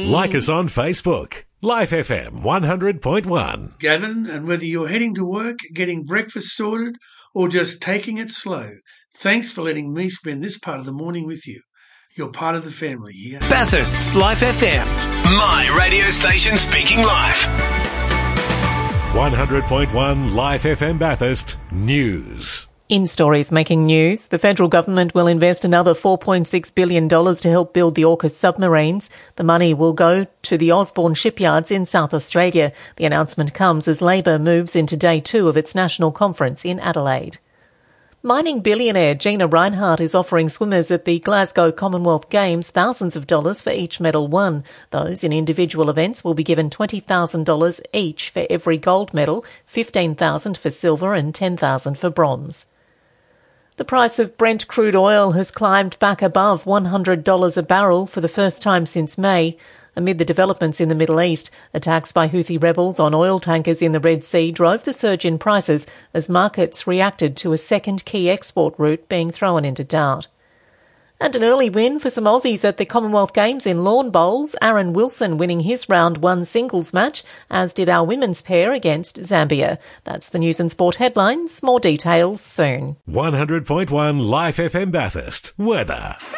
Like us on Facebook. Life FM 100.1. Gavin, and whether you're heading to work, getting breakfast sorted, or just taking it slow, thanks for letting me spend this part of the morning with you. You're part of the family here. Bathurst's Life FM. My radio station speaking life. 100.1 Life FM Bathurst News. In stories making news, the federal government will invest another $4.6 billion to help build the AUKUS submarines. The money will go to the Osborne shipyards in South Australia. The announcement comes as Labor moves into day 2 of its national conference in Adelaide. Mining billionaire Gina Rinehart is offering swimmers at the Glasgow Commonwealth Games thousands of dollars for each medal won. Those in individual events will be given $20,000 each for every gold medal, $15,000 for silver and $10,000 for bronze. The price of Brent crude oil has climbed back above $100 a barrel for the first time since May. Amid the developments in the Middle East, attacks by Houthi rebels on oil tankers in the Red Sea drove the surge in prices as markets reacted to a second key export route being thrown into doubt. And an early win for some Aussies at the Commonwealth Games in lawn bowls, Aaron Wilson winning his round 1 singles match, as did our women's pair against Zambia. That's the news and sport headlines. More details soon. 100.1 Life FM Bathurst. Weather.